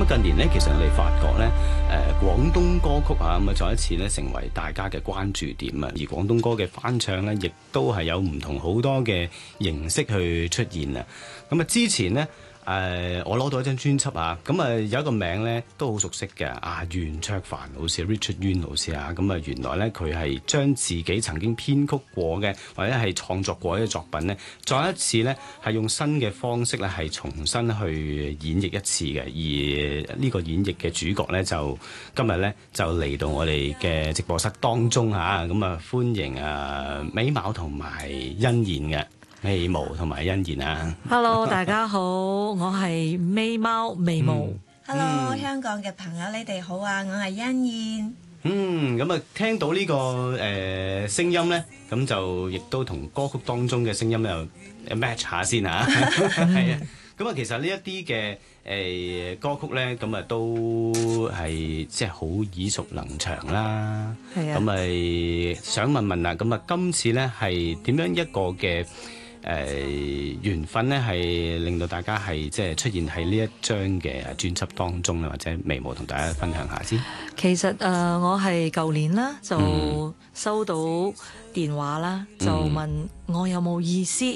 咁近年咧，其實我哋發覺咧，廣東歌曲啊，咁啊再一次咧成為大家嘅關注點啊。而廣東歌嘅翻唱咧，亦都係有唔同好多嘅形式去出現啊。咁啊，之前咧。我攞到一張專輯啊，咁啊有一個名咧都好熟悉嘅袁卓凡老師 Richard Yuen 老師啊，咁啊原來咧佢係將自己曾經編曲過嘅或者係創作過嘅作品咧，再一次咧係用新嘅方式咧係重新去演繹一次嘅，而呢個演繹嘅主角咧就今日咧就嚟到我哋嘅直播室當中嚇，咁啊歡迎美貌同埋欣妍嘅。美貌同埋欣妍啊 ！Hello， 大家好，我係美貌美貌。 Hello， 香港嘅朋友，你哋好啊！我係欣妍。 咁啊，聽到呢個聲音咧，咁就亦都同歌曲當中嘅聲音又 match 下先嚇，係啊。咁啊，其實呢一啲嘅歌曲咧，咁啊都係即係好耳熟能詳啦。係啊。咁啊，想問問啊，咁啊，今次咧係點樣一個嘅？緣分咧係令到大家係即係出現喺呢一張嘅專輯當中咧，或者眉毛同大家分享下先。 其實我係舊年啦就收到電話啦，就問我有冇意思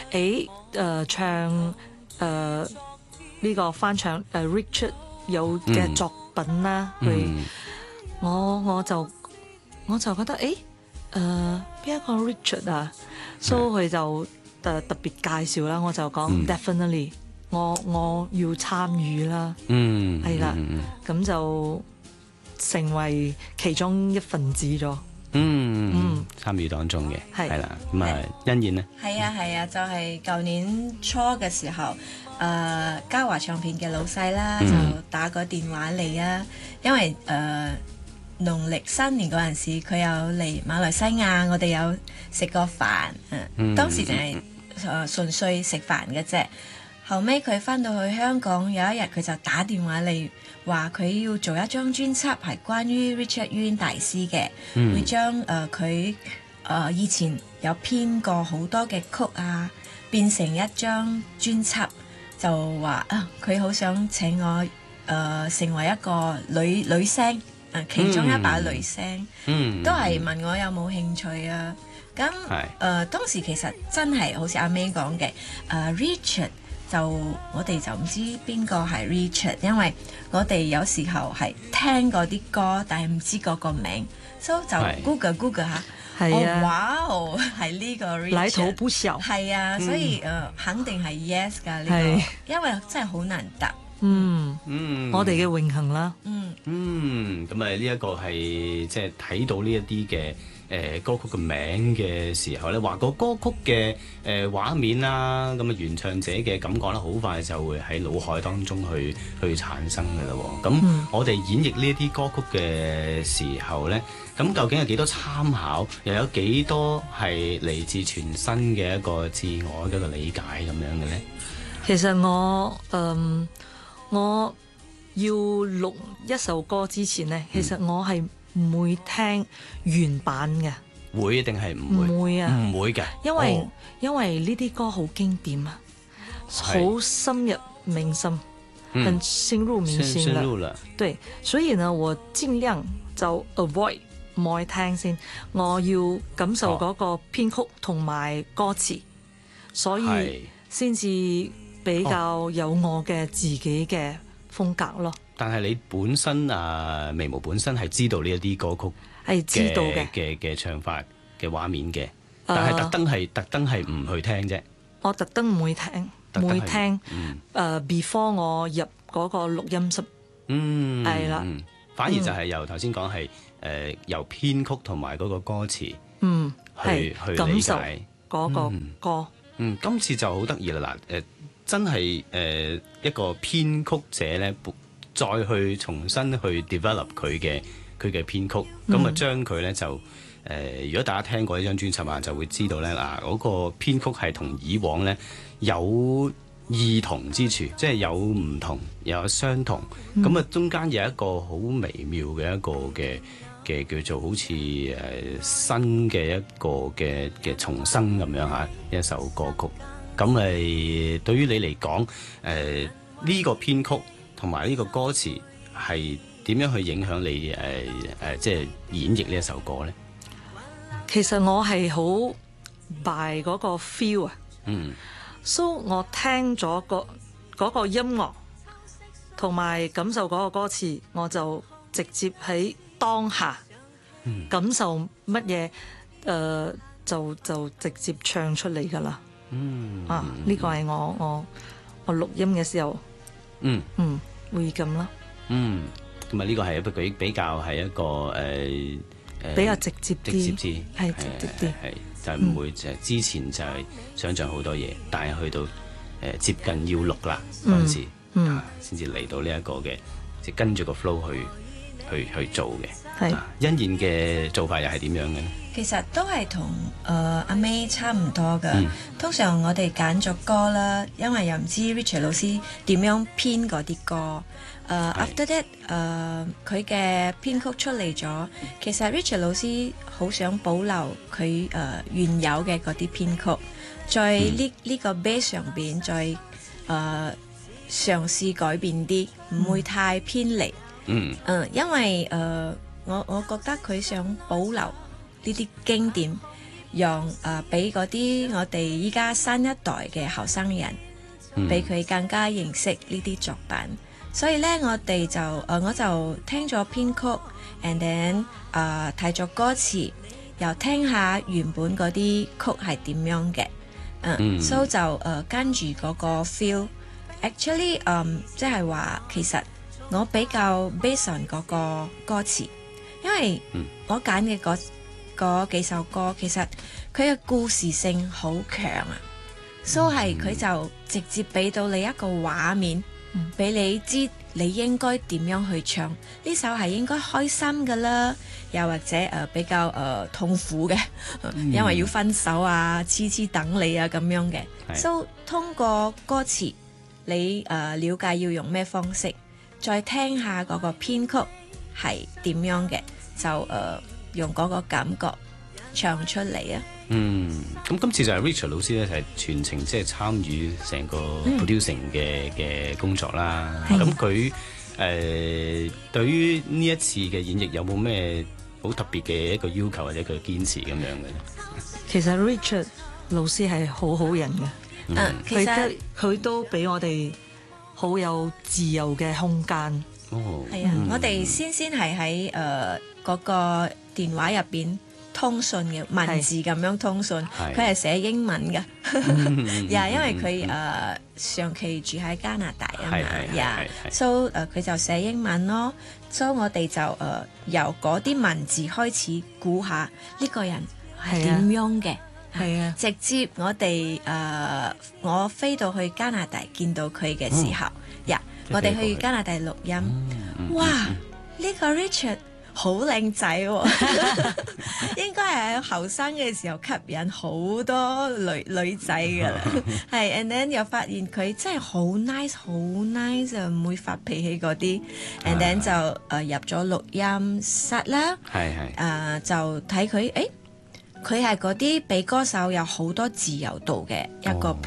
唱呢個翻唱Richard 有嘅作品啦。我就覺得邊一個 Richard 啊，所以佢就特別介紹啦，我就講 definitely， 我要參與啦，係啦，咁就成為其中一份子咗， 參與當中嘅係啦，咁啊欣妍呢？ 係啊，就係舊年初嘅時候，嘉華唱片嘅老細啦，就打個電話嚟啊，因為農曆新年嗰陣時，佢有嚟馬來西亞，我哋有食過飯，當時淨係純粹食飯嘅啫。後尾佢返到去香港，有一日佢就打電話嚟，話佢要做一張專輯，係關於 Richard Yuen 大師嘅，會將佢以前有編過好多嘅曲啊，變成一張專輯，就話佢好想請我成為一個女聲。其中一把女聲，都係問我有冇興趣啊？咁當時其實真係好似阿 May 講嘅，Richard 就我哋就唔知邊個係 Richard， 因為我哋有時候係聽過啲歌，但係唔知嗰個名，所以就 Google 下，哇哦，係呢個 Richard， 來頭不小， 係啊，所以肯定係 yes 㗎呢個，因為真係好難得。 我哋嘅榮幸啦。 咁啊呢一個係即係睇到呢一啲嘅歌曲嘅名嘅時候咧，話個歌曲嘅畫面啦，咁啊原唱者嘅感覺咧，好快就會喺腦海當中去產生嘅啦。咁我哋演繹呢一啲歌曲嘅時候咧，咁究竟有幾多參考，又有幾多係嚟自全新嘅一個自我嘅一個理解咁樣嘅咧？ 其實我要錄一首歌之前呢，其實我係唔會聽原版嘅。 會定係唔會？唔會啊，唔會嘅。 因為呢啲歌好經典啊，好深入民心，很深入民心了。對，所以呢，我盡量就 avoid 唔愛聽先，我要感受嗰個編曲同埋歌詞，所以先至比較有我嘅自己嘅風格咯。 但係你本身眉毛本身係知道呢一啲歌曲係知道嘅唱法嘅畫面嘅，但係特登係唔去聽啫。我特登唔會聽，唔會聽。before 我入嗰個錄音室，係啦， 反而就係由頭先講係由編曲同埋嗰個歌詞，去理解嗰個歌。 今次就好得意啦嗱，真係一個編曲者咧，再去重新去 develop 佢嘅編曲，咁啊將佢咧就如果大家聽過呢張專輯啊，就會知道咧嗰個編曲係同以往咧有異同之處，即係有唔同又有相同，咁啊中間有一個好微妙嘅一個嘅叫做好似新嘅一個嘅重生咁樣嚇一首歌曲。咁對於你嚟講，呢個編曲同埋呢個歌詞係點樣去影響你即係演繹呢一首歌咧？ 其實我係好 by 嗰個 feel 啊， 嗯， 所以我聽咗嗰個音樂同埋感受嗰個歌詞，我就直接喺當下感受乜嘢就直接唱出嚟㗎啦。呢個係我錄音嘅時候，會咁啦。 咁啊呢個係一個比較係一個比較直接啲，係直接啲， 係就係唔會就係之前就係想像好多嘢，但係去到接近要錄啦嗰陣時，先至嚟到呢一個嘅，即係跟住個 flow 去做嘅。係欣燕嘅做法又係點樣嘅咧？ 其實都係同阿 May 差唔多㗎。通常我哋揀咗歌啦，因為又唔知 Richard 老師點樣編嗰啲歌。After that，佢嘅編曲出嚟咗，其實 Richard 老師好想保留佢原有嘅嗰啲編曲，在呢個 base 上邊再嘗試改變啲，唔會太偏離。因為我覺得佢想保留呢啲經典，讓俾嗰啲我哋依家新一代嘅後生人，俾佢更加認識呢啲作品。所以咧，我就聽咗編曲 ，and then 睇咗歌詞，又聽下原本嗰啲曲係點樣嘅。so 就跟住嗰個 feel。actually 即係話其實我比較 based on 嗰個歌詞，因為我揀嘅嗰幾首歌，其實佢嘅故事性好強啊。so 係佢就直接俾到你一個畫面。俾你知你應該點樣去唱呢首係應該開心噶啦，又或者比較痛苦嘅，因為要分手啊、痴痴等你啊咁樣嘅。so 通過歌詞，你了解要用咩方式，再聽下嗰個編曲係點樣嘅，就用嗰個感覺唱出嚟啊！ 咁今次就係 Richard 老師咧，係全程即係參與成個 producing 嘅工作啦。咁佢對於呢一次嘅演繹有冇咩好特別嘅一個要求或者佢堅持咁樣嘅咧？ 其實 Richard 老師係好好人嘅，其實佢都俾我哋好有自由嘅空間。 係啊，我哋先係喺嗰個電話入邊通訊嘅文字咁樣通訊，佢係寫英文嘅，因為佢長期住喺加拿大啊嘛，so 佢就寫英文咯，so 我哋就由嗰啲文字開始估下呢個人係點樣嘅，係啊，直接我哋我飛到去加拿大見到佢嘅時候，我哋去加拿大錄音，哇！呢個 Richard好靚仔喎，應該係喺後生嘅時候吸引好多女仔㗎啦。係 and then 又發現佢真係好 nice 就唔會發脾氣嗰啲。and then 就入咗錄音室啦。就睇佢，佢係嗰啲俾歌手有好多自由度嘅一個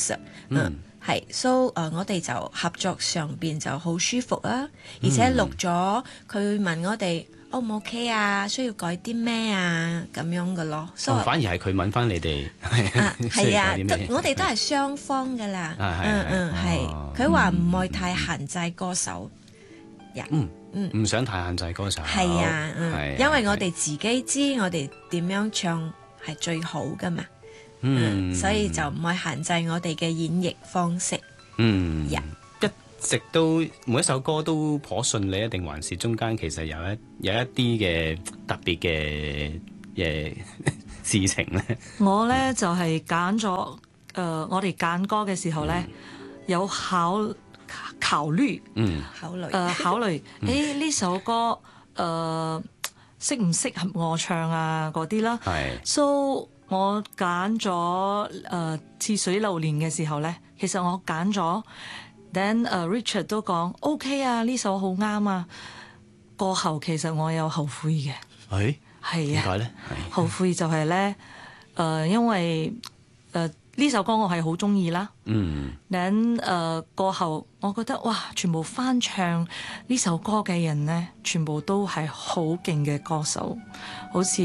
producer。so 我哋就合作上邊就好舒服啊，而且錄咗佢問我哋O 唔 OK 啊，需要改啲咩啊咁樣嘅咯。 反而係佢問翻你哋， 係啊，我哋都係雙方噶啦。係佢話唔會太限制歌手， 唔想太限制歌手。 係啊，因為我哋自己知我哋點樣唱係最好噶嘛。所以就唔會限制我哋嘅演繹方式。 一直都每一首歌都頗順利，定還是中間其實有一啲嘅特別嘅事情咧？ 我咧就係揀咗我哋揀歌嘅時候咧，有考慮考慮呢首歌適唔適合我唱啊嗰啲啦。so我揀咗似水流年嘅時候咧，其實我揀咗 then Richard 都講 OK 啊，呢首好啱啊。過後其實我有後悔嘅，係啊，點解咧？後悔就係咧因為呢首歌我係好中意啦。 嗯過後，我覺得哇，全部翻唱呢首歌嘅人呢，全部都係好勁嘅歌手，好似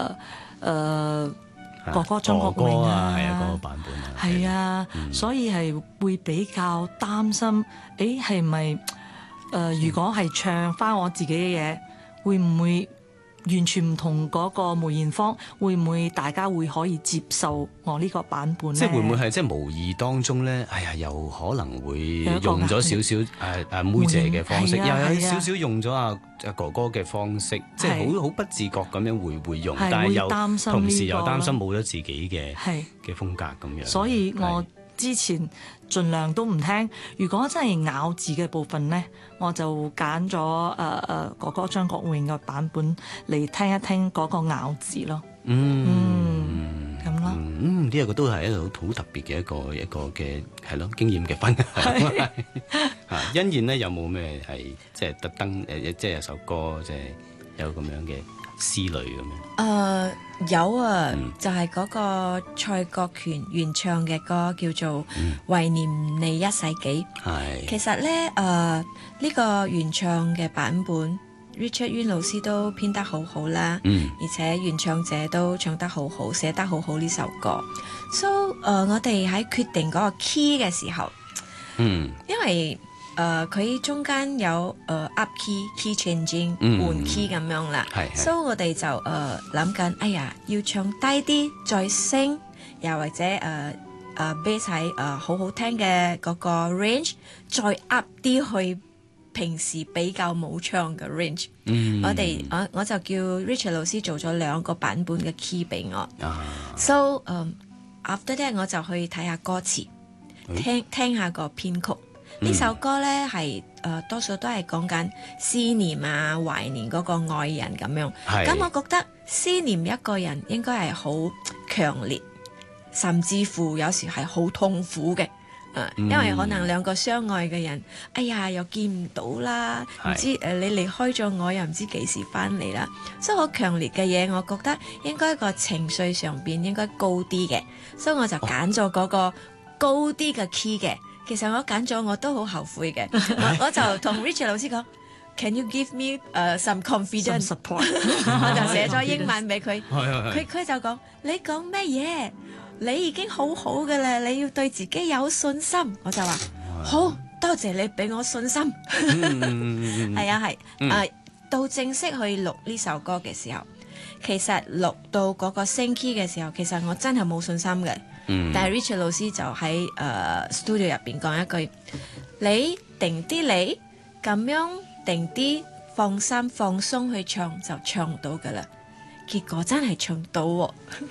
哥哥張國榮啊， 係啊，嗰個版本啊， 係啊，所以係會比較擔心，誒係咪如果係唱翻我自己嘅嘢，會唔會完全唔同嗰個梅艷芳？會唔會大家會可以接受我呢個版本呢？ 即係會唔會係即係無意當中咧？哎呀，又可能會用咗少少妹姐嘅方式，又有少少用咗阿哥哥嘅方式，即係好不自覺咁樣會用，但係又同時又擔心冇咗自己嘅風格咁樣。 所以我之前盡量都唔聽，如果真係咬字嘅部分呢，我就揀咗哥哥張國榮嘅版本嚟聽一聽嗰個咬字咯。咁咯。 呢一個都係一個好特別嘅一個嘅係咯經驗嘅分享。欣燕呢有冇咩係即係特登即係有首歌即係有咁樣嘅思慮咁樣？ 有啊，就係嗰個蔡國權原唱嘅歌叫做《懷念你一世紀》。其實咧呢個原唱嘅版本 Richard Yuen 老師都編得好好啦，而且原唱者都唱得好好，寫得好好呢首歌。So 我哋喺決定嗰個 key 嘅時候，因為佢中間有up key changing 換 key 咁樣啦，所以我哋就諗緊，哎呀要唱低啲再升，又或者bass 喺好好聽嘅嗰個 range， 再 up 啲去平時比較冇唱嘅 range。我就叫 Richard 老師做咗2個版本嘅 key 俾我。So after that 我就去睇下歌詞，聽下個編曲。呢首歌呢係多數都係講緊思念啊、懷念嗰個愛人咁樣。咁我覺得思念一個人應該係好強烈，甚至乎有時係好痛苦嘅。因為可能2個相愛嘅人，哎呀又見唔到啦，唔知你離開咗我又唔知幾時翻嚟啦。所以好強烈嘅嘢，我覺得應該個情緒上邊應該高啲嘅，所以我就揀咗嗰個高啲嘅 key 嘅。其實我揀咗我都好後悔嘅，我就同 Richard 老師講，Can you give me some confidence support？ 我就寫咗英文俾佢，佢就講你講咩嘢？你已經好好嘅啦，你要對自己有信心。我就話好多謝你俾我信心。係啊係，到正式去錄呢首歌嘅時候，其實錄到嗰個升 key 嘅時候，其實我真係冇信心嘅。但係 Richard 老師就喺studio 入邊講一句：你定啲你咁樣定啲，放心放鬆去唱就唱到噶啦。結果真係唱到喎。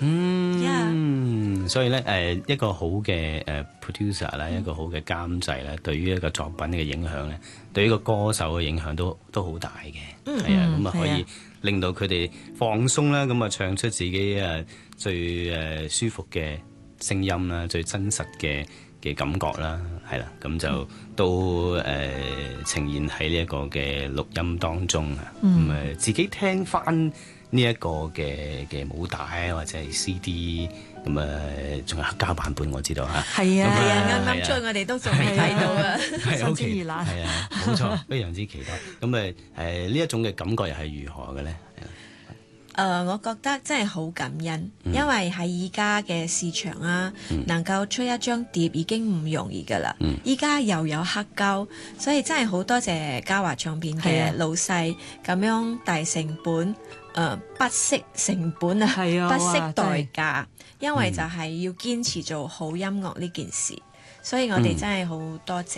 所以咧一個好嘅producer 啦，一個好嘅監製咧，對於一個作品嘅影響咧，對於個歌手嘅影響都好大嘅。係啊，咁啊可以令到佢哋放鬆啦，咁啊唱出自己最舒服嘅聲音啦，最真實嘅感覺啦，係啦，咁就都呈現喺呢一個嘅錄音當中啊。咁自己聽翻呢一個嘅舞帶或者係 CD， 咁仲有黑膠版本我知道嚇。 係啊， 啱啱出我哋都仲未睇到啊， 好熱辣。 係啊，冇錯，非常之期待。咁呢一種嘅感覺又係如何嘅咧？ 我覺得真係好感恩，因為喺依家嘅市場啊，能夠出一張碟已經唔容易噶啦。依家又有黑膠，所以真係好多謝嘉華唱片嘅老細咁樣大成本，不惜成本啊，不惜代價，因為就係要堅持做好音樂呢件事，所以我哋真係好多謝。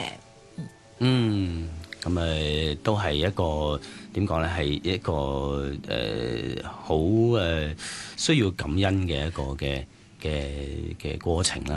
咁都係一個點講咧？係一個好需要感恩嘅一個嘅過程啦。